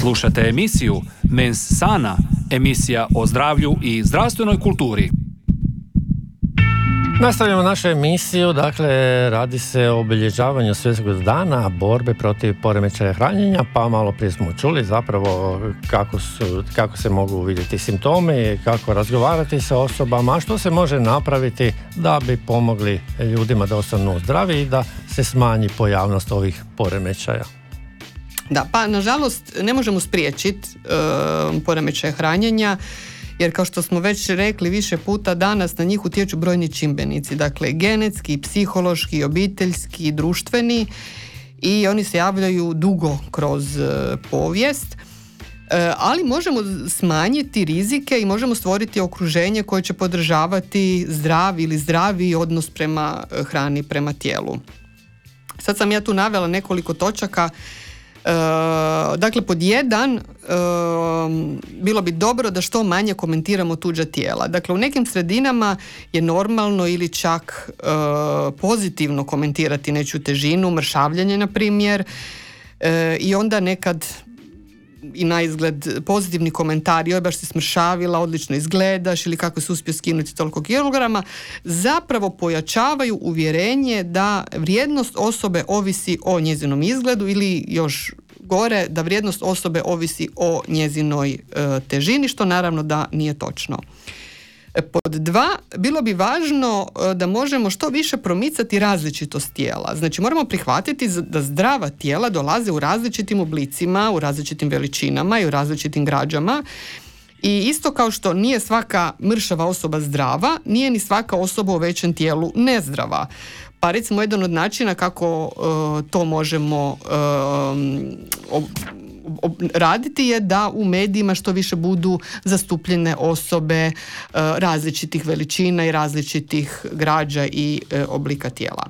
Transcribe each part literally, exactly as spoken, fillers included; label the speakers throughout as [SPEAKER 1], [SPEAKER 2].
[SPEAKER 1] Slušate emisiju Mens Sana, emisija o zdravlju i zdravstvenoj kulturi.
[SPEAKER 2] Nastavljamo našu emisiju, dakle radi se o obilježavanju Svjetskog dana borbe protiv poremećaja hranjenja, pa malo prije smo čuli zapravo kako, su, kako se mogu vidjeti simptomi, kako razgovarati sa osobama, a što se može napraviti da bi pomogli ljudima da ostanu zdravi i da se smanji pojavnost ovih poremećaja.
[SPEAKER 3] Da, pa nažalost ne možemo spriječiti uh, poremećaje hranjenja, jer kao što smo već rekli više puta danas, na njih utječu brojni čimbenici, dakle genetski, psihološki, obiteljski, društveni, i oni se javljaju dugo kroz uh, povijest, uh, ali možemo smanjiti rizike i možemo stvoriti okruženje koje će podržavati zdrav ili zdraviji odnos prema hrani, prema tijelu. Sad sam ja tu navela nekoliko točaka. Uh, dakle, pod jedan, uh, bilo bi dobro da što manje komentiramo tuđa tijela. Dakle, u nekim sredinama je normalno ili čak uh, pozitivno komentirati nečiju težinu, mršavljanje na primjer, uh, i onda nekad i na izgled pozitivni komentari, joj baš si smršavila, odlično izgledaš, ili kako se uspio skinuti toliko kilograma, zapravo pojačavaju uvjerenje da vrijednost osobe ovisi o njezinom izgledu, ili još gore, da vrijednost osobe ovisi o njezinoj e, težini, što naravno da nije točno. Pod dva, bilo bi važno da možemo što više promicati različitost tijela. Znači moramo prihvatiti da zdrava tijela dolaze u različitim oblicima, u različitim veličinama i u različitim građama. I isto kao što nije svaka mršava osoba zdrava, nije ni svaka osoba u većem tijelu nezdrava. Pa recimo jedan od načina kako uh, to možemo uh, ob- raditi je da u medijima što više budu zastupljene osobe uh, različitih veličina i različitih građa i uh, oblika tijela.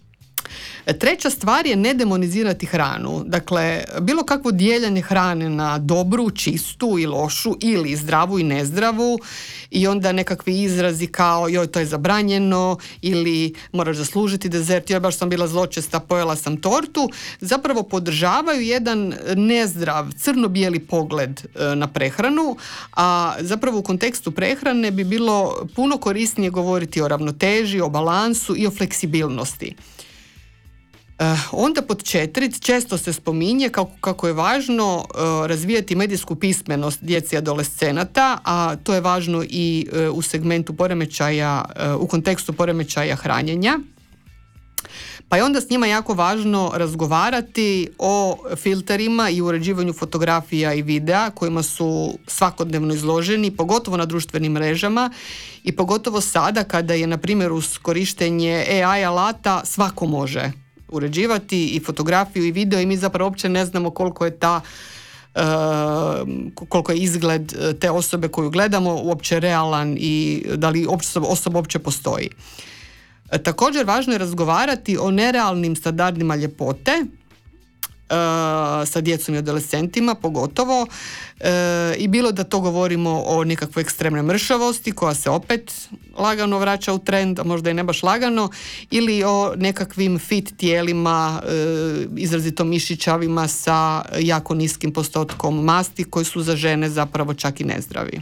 [SPEAKER 3] Treća stvar je ne demonizirati hranu. Dakle, bilo kakvo dijeljenje hrane na dobru, čistu i lošu, ili zdravu i nezdravu, i onda nekakvi izrazi kao joj to je zabranjeno, ili moraš zaslužiti dezert, joj baš sam bila zločesta, pojela sam tortu, zapravo podržavaju jedan nezdrav, crno-bijeli pogled na prehranu, a zapravo u kontekstu prehrane bi bilo puno korisnije govoriti o ravnoteži, o balansu i o fleksibilnosti. Uh, onda pod četiri, često se spominje kako, kako je važno uh, razvijati medijsku pismenost djece i adolescenata, a to je važno i uh, u segmentu poremećaja, uh, u kontekstu poremećaja hranjenja. Pa je onda s njima jako važno razgovarati o filterima i uređivanju fotografija i videa kojima su svakodnevno izloženi, pogotovo na društvenim mrežama i pogotovo sada kada je, na primjer, uz korištenje A I alata svako može uređivati i fotografiju i video, i mi zapravo uopće ne znamo koliko je ta uh, koliko je izgled te osobe koju gledamo uopće realan i da li osoba, osoba uopće postoji. E, također važno je razgovarati o nerealnim standardima ljepote Uh, sa djecom i adolescentima pogotovo, uh, i bilo da to govorimo o nekakvoj ekstremnoj mršavosti koja se opet lagano vraća u trend, a možda i ne baš lagano, ili o nekakvim fit tijelima, uh, izrazito mišićavima sa jako niskim postotkom masti koji su za žene zapravo čak i nezdravi.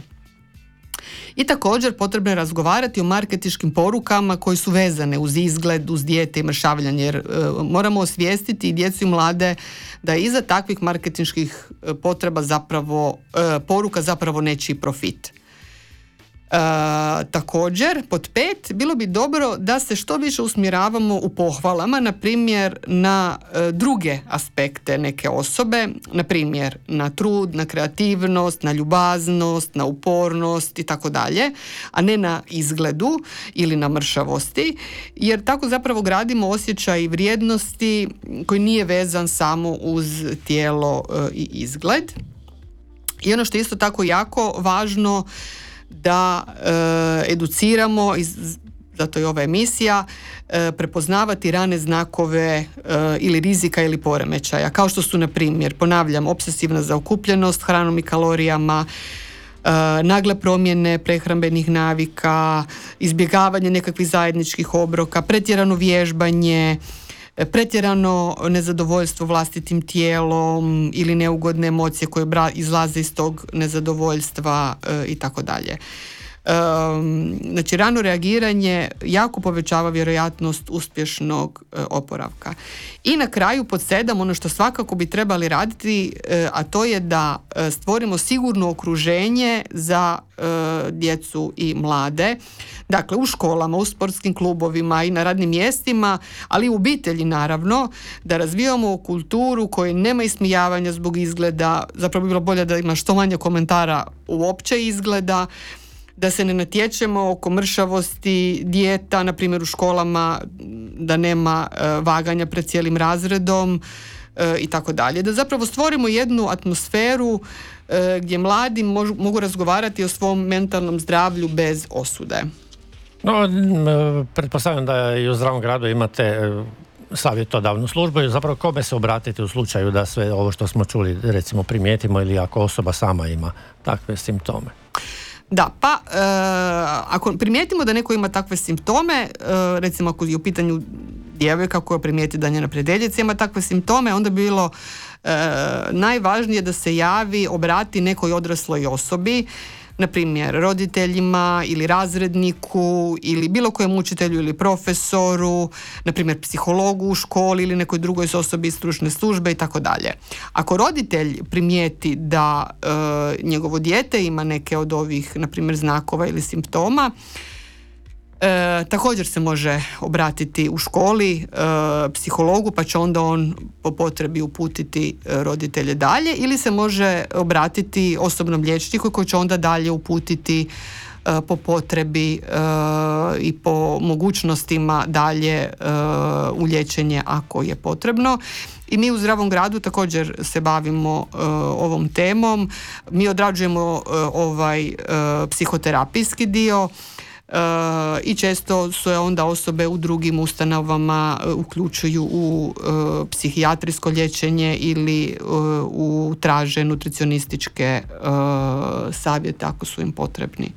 [SPEAKER 3] I također potrebno je razgovarati o marketinškim porukama koji su vezane uz izgled, uz dijete i mršavljanje, jer e, moramo osvijestiti i djecu i mlade da je iza takvih marketinških potreba zapravo, e, poruka zapravo nečiji profit. E, također, pod pet, bilo bi dobro da se što više usmjeravamo u pohvalama, na primjer na e, druge aspekte neke osobe, na primjer na trud, na kreativnost, na ljubaznost, na upornost i tako dalje, a ne na izgledu ili na mršavosti, jer tako zapravo gradimo osjećaj vrijednosti koji nije vezan samo uz tijelo e, i izgled. I ono što je isto tako jako važno, da e, educiramo, iz, zato je ova emisija, e, prepoznavati rane znakove e, ili rizika ili poremećaja, kao što su, na primjer, ponavljam, obsesivna zaokupljenost hranom i kalorijama, e, nagle promjene prehrambenih navika, izbjegavanje nekakvih zajedničkih obroka, pretjerano vježbanje, pretjerano nezadovoljstvo vlastitim tijelom ili neugodne emocije koje izlaze iz tog nezadovoljstva i tako dalje. Znači, rano reagiranje jako povećava vjerojatnost uspješnog oporavka. I na kraju pod sedam, ono što svakako bi trebali raditi, a to je da stvorimo sigurno okruženje za djecu i mlade, dakle u školama, u sportskim klubovima i na radnim mjestima, ali i u obitelji naravno, da razvijamo kulturu koja nema ismijavanja zbog izgleda, zapravo bi bilo bolje da ima što manje komentara uopće izgleda, da se ne natječemo oko mršavosti dijeta, na primjer u školama, da nema e, vaganja pred cijelim razredom e, i tako dalje. Da zapravo stvorimo jednu atmosferu e, gdje mladi možu, mogu razgovarati o svom mentalnom zdravlju bez osude.
[SPEAKER 2] No, pretpostavljam da i u Zdravom gradu imate savjetodavnu službu i zapravo kome se obratiti u slučaju da sve ovo što smo čuli recimo primijetimo ili ako osoba sama ima takve simptome.
[SPEAKER 3] Da, pa e, ako primijetimo da neko ima takve simptome, e, recimo ako je u pitanju djevojka koja primijeti da njena prijateljica ima takve simptome, onda bi bilo e, najvažnije da se javi, obrati nekoj odrasloj osobi, na primjer roditeljima ili razredniku ili bilo kojem učitelju ili profesoru, na primjer psihologu u školi ili nekoj drugoj osobi iz stručne službe i tako dalje. Ako roditelj primijeti da e, njegovo dijete ima neke od ovih, na primjer, znakova ili simptoma, E, također se može obratiti u školi e, psihologu, pa će onda on po potrebi uputiti roditelje dalje, ili se može obratiti osobnom liječniku koji će onda dalje uputiti e, po potrebi e, i po mogućnostima dalje e, u liječenje ako je potrebno. I mi u Zdravom gradu također se bavimo e, ovom temom. Mi odrađujemo e, ovaj e, psihoterapijski dio. Uh, i često su onda osobe u drugim ustanovama uh, uključuju u uh, psihijatrijsko liječenje ili uh, u traže nutricionističke uh, savjete ako su im potrebni.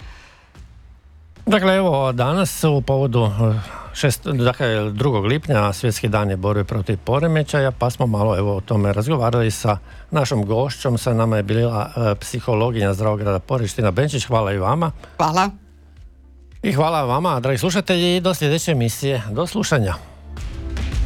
[SPEAKER 2] Dakle, evo danas u povodu šest, dakle, drugog lipnja, Svjetski dan je borbe protiv poremećaja, pa smo malo evo o tome razgovarali sa našom gošćom. Sa nama je bila uh, psihologinja Zdravog grada Poreč, Benčić. Hvala i vama.
[SPEAKER 3] Hvala.
[SPEAKER 2] I hvala vama, dragi slušatelji, i do sljedeće emisije. Do slušanja.